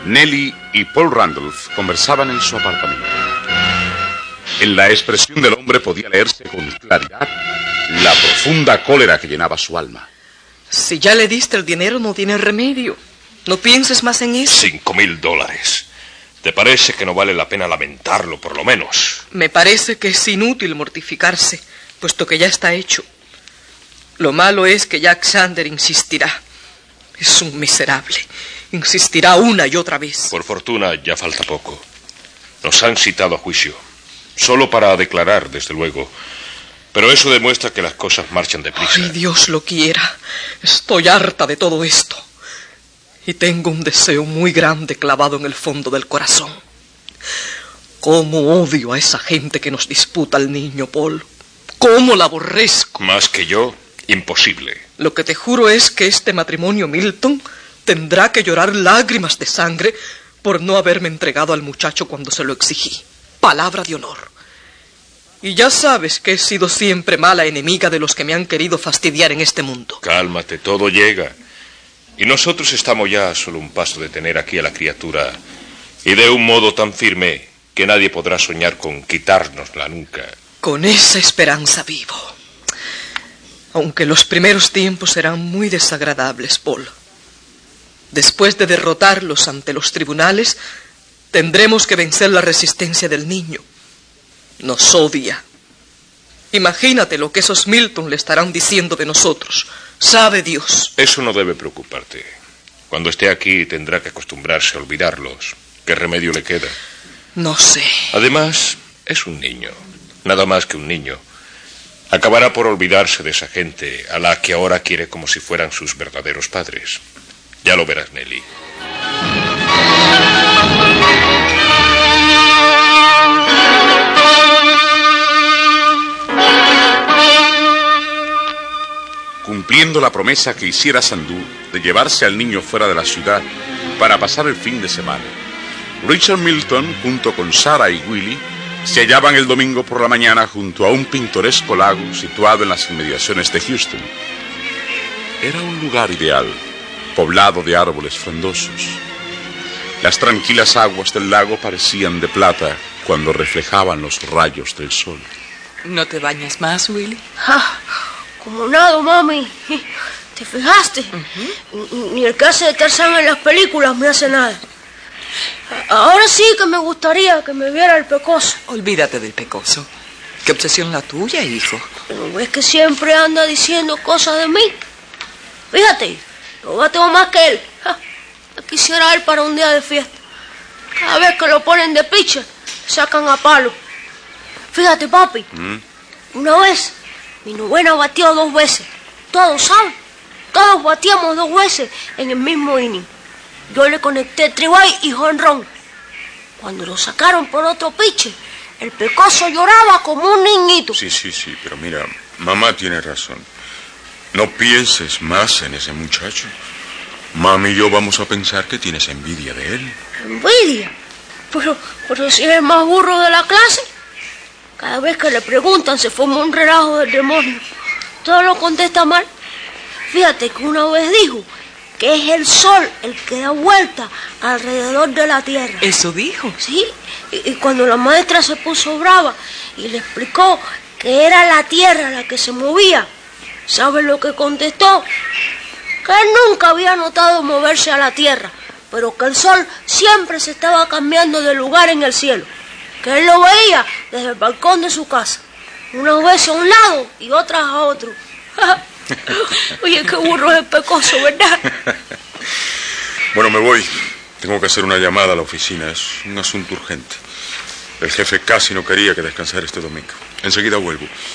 Nelly y Paul Randolph conversaban en su apartamento. En la expresión del hombre podía leerse con claridad la profunda cólera que llenaba su alma. Si ya le diste el dinero, no tiene remedio. No pienses más en eso. $5,000. ¿Te parece que no vale la pena lamentarlo, por lo menos? Me parece que es inútil mortificarse, puesto que ya está hecho. Lo malo es que Jack Sander insistirá. Es un miserable. Insistirá una y otra vez. Por fortuna, ya falta poco. Nos han citado a juicio. Solo para declarar, desde luego. Pero eso demuestra que las cosas marchan deprisa. Ay, Dios lo quiera. Estoy harta de todo esto. Y tengo un deseo muy grande clavado en el fondo del corazón. Cómo odio a esa gente que nos disputa al niño, Paul. Cómo la aborrezco. Más que yo, imposible. Lo que te juro es que este matrimonio Milton tendrá que llorar lágrimas de sangre por no haberme entregado al muchacho cuando se lo exigí. Palabra de honor. Y ya sabes que he sido siempre mala enemiga de los que me han querido fastidiar en este mundo. Cálmate, todo llega. Y nosotros estamos ya a solo un paso de tener aquí a la criatura, y de un modo tan firme que nadie podrá soñar con quitárnosla nunca. Con esa esperanza vivo. Aunque los primeros tiempos serán muy desagradables, Paul. Después de derrotarlos ante los tribunales, tendremos que vencer la resistencia del niño. Nos odia. Imagínate lo que esos Milton le estarán diciendo de nosotros. Sabe Dios. Eso no debe preocuparte. Cuando esté aquí tendrá que acostumbrarse a olvidarlos. ¿Qué remedio le queda? No sé. Además, es un niño. Nada más que un niño. Acabará por olvidarse de esa gente a la que ahora quiere como si fueran sus verdaderos padres. Ya lo verás, Nelly. Cumpliendo la promesa que hiciera Sandú de llevarse al niño fuera de la ciudad para pasar el fin de semana, Richard Milton, junto con Sarah y Willie, se hallaban el domingo por la mañana junto a un pintoresco lago situado en las inmediaciones de Houston. Era un lugar ideal, poblado de árboles frondosos. Las tranquilas aguas del lago parecían de plata cuando reflejaban los rayos del sol. ¿No te bañas más, Willie? Como nado, mami. ¿Te fijaste? Ni el que hace de Tarzán en las películas me hace nada. Ahora sí que me gustaría que me viera el pecoso. Olvídate del pecoso. ¿Qué obsesión la tuya, hijo? ¿No ves que siempre anda diciendo cosas de mí? Fíjate, yo bateo más que él. Me quisiera él para un día de fiesta. Cada vez que lo ponen de pitcher, sacan a palo. Fíjate, papi. Una vez, mi novena batió 2 veces. Todos, ¿saben? Todos batíamos 2 veces en el mismo inning. Yo le conecté tribay y jonrón. Cuando lo sacaron por otro pitcher, el pecoso lloraba como un niñito. Sí, pero mira, mamá tiene razón. No pienses más en ese muchacho. Mami y yo vamos a pensar que tienes envidia de él. ¿Envidia? Pero si es el más burro de la clase. Cada vez que le preguntan se forma un relajo del demonio. Todo lo contesta mal. Fíjate que una vez dijo que es el sol el que da vuelta alrededor de la tierra. ¿Eso dijo? Sí, y cuando la maestra se puso brava y le explicó que era la tierra la que se movía, ¿sabes lo que contestó? Que él nunca había notado moverse a la tierra, pero que el sol siempre se estaba cambiando de lugar en el cielo, que él lo veía desde el balcón de su casa, unas veces a un lado y otras a otro. Oye, qué burro es el pecoso, ¿verdad? Bueno, me voy. Tengo que hacer una llamada a la oficina. Es un asunto urgente. El jefe casi no quería que descansara este domingo. Enseguida vuelvo.